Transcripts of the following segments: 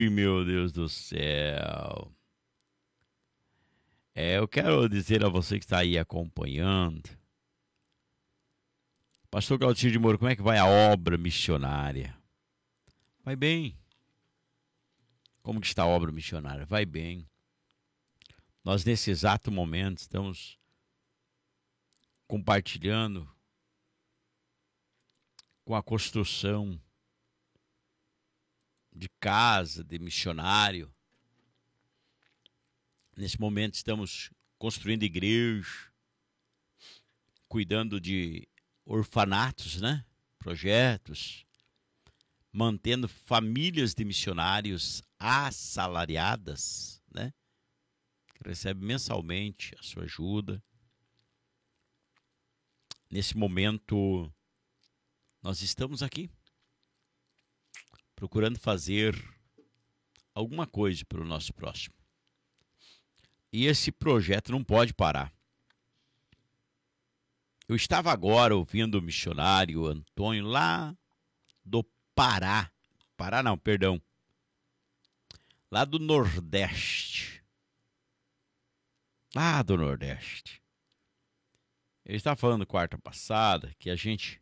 Meu Deus do céu. Eu quero dizer a você que está aí acompanhando. Pastor Claudinho de Moura, como é que vai a obra missionária? Vai bem. Como que está a obra missionária? Vai bem. Nós, nesse exato momento, estamos compartilhando com a construção de casa, de missionário. Nesse momento estamos construindo igreja, cuidando de orfanatos, né? Projetos, mantendo famílias de missionários assalariadas, né? Que recebem mensalmente a sua ajuda. Nesse momento, nós estamos aqui procurando fazer alguma coisa para o nosso próximo. E esse projeto não pode parar. Eu estava agora ouvindo o missionário Antônio lá do Pará. Pará não, perdão. Lá do Nordeste. Lá do Nordeste. Ele estava falando quarta passada que a gente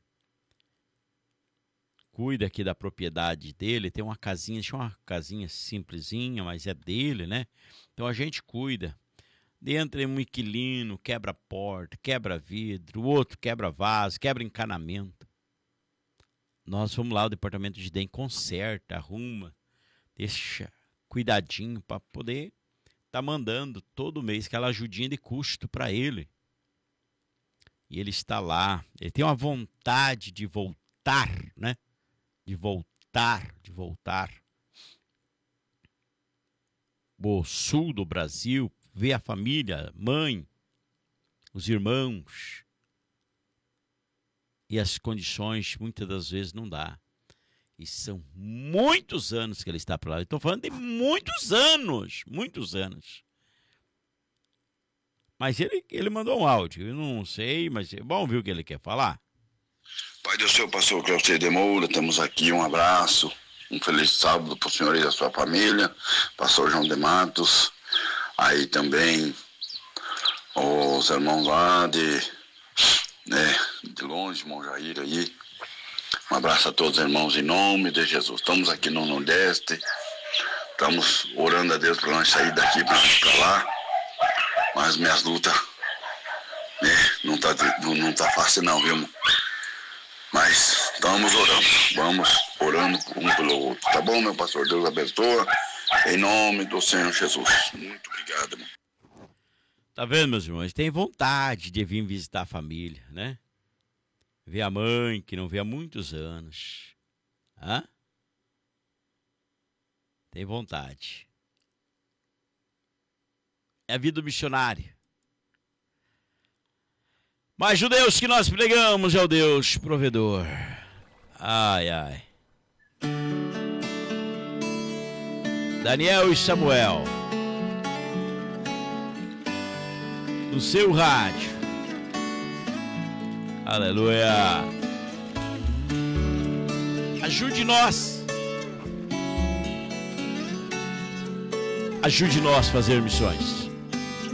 cuida aqui da propriedade dele. Tem uma casinha, chama uma casinha simplesinha, mas é dele, né? Então a gente cuida. Entra um inquilino, quebra porta, quebra vidro, o outro quebra vaso, quebra encanamento. Nós vamos lá, o departamento de DEM conserta, arruma, deixa cuidadinho para poder estar mandando todo mês aquela ajudinha de custo para ele. E ele está lá, ele tem uma vontade de voltar, né? De voltar. O sul do Brasil, ver a família, mãe, os irmãos. E as condições, muitas das vezes, não dá. E são muitos anos que ele está para lá. Estou falando de muitos anos. Mas ele mandou um áudio. Eu não sei, mas vamos ver o que ele quer falar. Pai do seu pastor Claudinho de Moura, temos aqui um abraço, um feliz sábado para o senhor e a sua família, pastor João de Matos, aí também os irmãos lá de longe, Monjaíra aí, um abraço a todos os irmãos em nome de Jesus. Estamos aqui no Nordeste, estamos orando a Deus para nós sair daqui para lá, mas minhas lutas, não tá fácil não, viu? Mas estamos orando, vamos orando um pelo outro. Tá bom, meu pastor? Deus abençoe. Em nome do Senhor Jesus. Muito obrigado, irmão. Tá vendo, meus irmãos? Tem vontade de vir visitar a família, né? Ver a mãe, que não vê há muitos anos. Hã? Tem vontade. É a vida do missionário. Mas o Deus que nós pregamos é o Deus provedor. Ai, ai. Daniel e Samuel. No seu rádio. Aleluia. Ajude nós. Ajude nós a fazer missões.